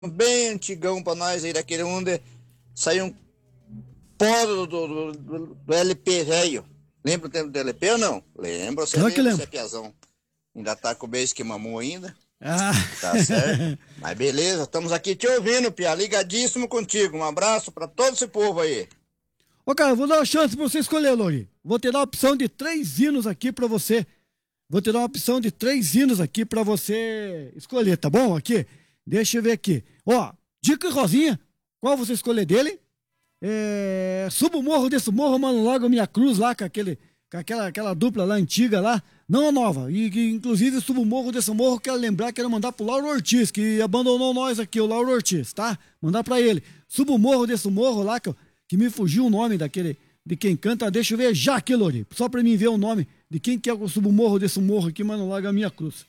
bem antigão pra nós aí, daquele onde saiu um pó do LP velho. Lembra o tempo do LP ou não? Lembra, você Claro que lembra, você lembro. é piazão. Ainda tá com o beijo que mamou ainda. Ah. Tá certo? Mas beleza, estamos aqui te ouvindo, Pia. Ligadíssimo contigo. Um abraço pra todo esse povo aí. Ô, cara, eu vou dar uma chance pra você escolher, Lori. Vou te dar a opção de 3 hinos aqui pra você. Vou te dar uma opção de 3 hinos aqui pra você escolher, tá bom? Aqui, deixa eu ver aqui. Ó, Dica e Rosinha, qual você escolher dele? Subo o morro, desço o morro, mano, logo minha cruz lá com aquela dupla lá antiga lá, não a nova. E que inclusive subo o morro, desço o morro, quero lembrar, quero mandar pro Lauro Ortiz, que abandonou nós aqui, o Lauro Ortiz, tá? Mandar pra ele. Subo o morro, desço o morro lá, que me fugiu o nome daquele, de quem canta, deixa eu ver já aqui, Lori, só pra mim ver o nome de quem que é o subo o morro, desço o morro aqui, mano, larga a minha cruz.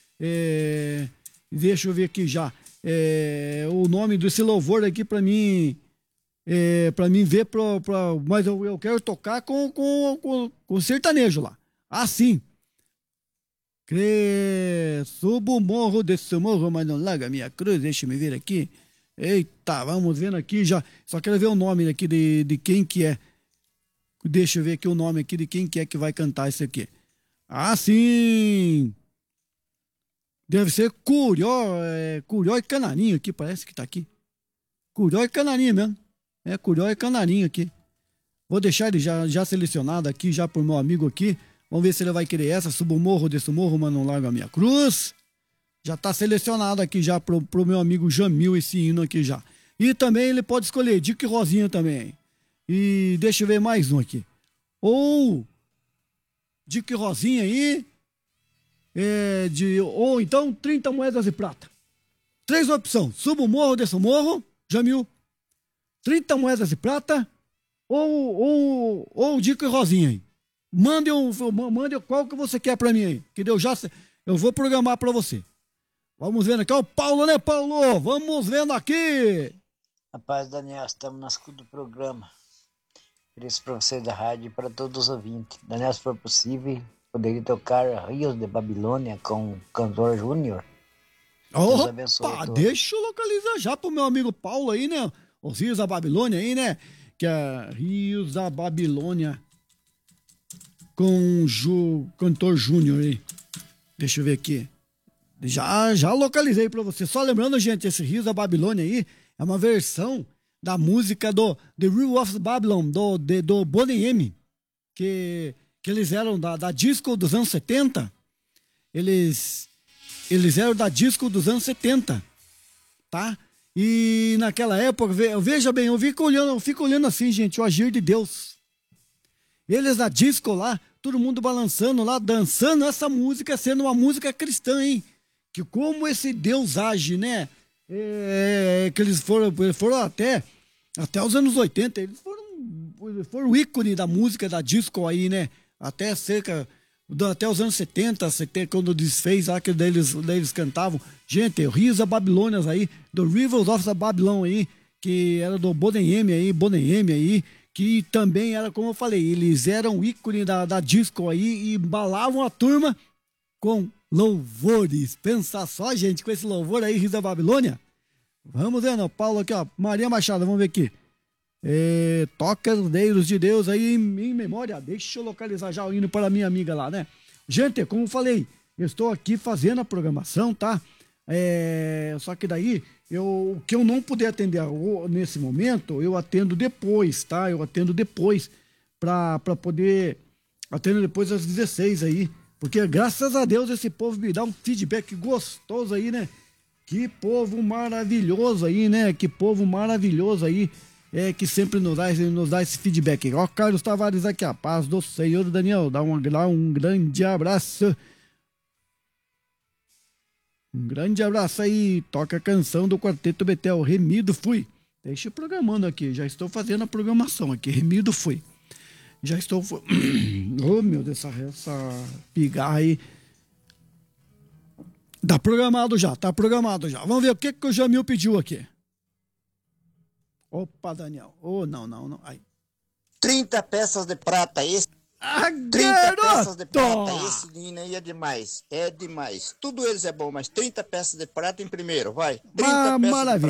Deixa eu ver aqui já. O nome desse louvor aqui pra mim ver, mas eu quero tocar com sertanejo lá. Assim. Subo o morro, desço o morro, mas não larga a minha cruz, deixa eu me ver aqui. Eita, vamos vendo aqui já. Só quero ver o nome aqui de quem que é. Deixa eu ver aqui o nome aqui de quem que é que vai cantar isso aqui. Ah, sim! Deve ser Curió e Canarinho aqui, parece que tá aqui. Curió e Canarinho mesmo. Curió e Canarinho aqui. Vou deixar ele já selecionado aqui, já por meu amigo aqui. Vamos ver se ele vai querer essa. Subo o morro, desço o morro, mas não largo a minha cruz. Já tá selecionado aqui já pro meu amigo Jamil esse hino aqui já. E também ele pode escolher Dica e Rosinha também. E deixa eu ver mais um aqui. Ou Dica e Rosinha aí. Ou então 30 moedas de prata. 3 opções. Subo o morro, desço o morro, Jamil. 30 moedas de prata ou Dica e Rosinha aí. Mande qual que você quer pra mim aí. Que eu vou programar pra você. Vamos vendo aqui, ó, o Paulo, né, Paulo? Vamos vendo aqui. Rapaz, Daniel, estamos na escuta do programa. Por isso, para você da rádio e para todos os ouvintes. Daniel, se for possível, poderia tocar Rios de Babilônia com o cantor Júnior. Deus abençoe a Opa, todos. deixa eu localizar já pro meu amigo Paulo aí, né? Os Rios da Babilônia aí, né? Que é Rios da Babilônia com o cantor Júnior aí. Deixa eu ver aqui. Já localizei pra você. Só lembrando, gente, esse Rios da Babilônia aí é uma versão da música do The River of Babylon, do Boney M, que eles eram da disco dos anos 70. Eles eram da disco dos anos 70, tá? E naquela época, veja bem, eu fico olhando assim, gente, o agir de Deus. Eles na disco lá, todo mundo balançando lá, dançando essa música, sendo uma música cristã, hein? Que como esse Deus age, né? Que eles foram até os anos 80, eles foram o ícone da música da disco aí, né? Até os anos 70, quando desfez lá, que daí eles cantavam. Gente, Rios da Babilônias aí, do Rivers of the Babylon aí, que era do Boney M aí, que também era, como eu falei, eles eram ícone da disco aí e embalavam a turma com louvores. Pensa só, gente, com esse louvor aí, Rios da Babilônia. Vamos vendo, Paulo aqui, ó, Maria Machado, vamos ver aqui. Toca os Deus de Deus aí em memória. Deixa eu localizar já o hino para minha amiga lá, né? Gente, como eu falei, eu estou aqui fazendo a programação, tá? Só que daí, o que eu não puder atender nesse momento, eu atendo depois, tá? Eu atendo depois pra poder... Atendo depois às 16 aí. Porque graças a Deus esse povo me dá um feedback gostoso aí, né? Que povo maravilhoso aí, né? Que povo maravilhoso aí. Que sempre nos dá esse feedback. Ó, Carlos Tavares aqui, a paz do Senhor, Daniel. Dá um grande abraço. Um grande abraço aí. Toca a canção do Quarteto Betel, Remido Fui. Deixa eu programando aqui, já estou fazendo a programação aqui. Remido Fui. Já estou... Oh, meu Deus, essa pigarra aí. Tá programado já. Vamos ver o que o Jamil pediu aqui. Opa, Daniel. Oh, não. Aí. 30 peças de prata, esse Ah, 30 peças de garoto! prata, esse hino aí é demais. Tudo eles é bom, mas 30 peças de prata em primeiro, vai. 30 peças de Maravilha. prata.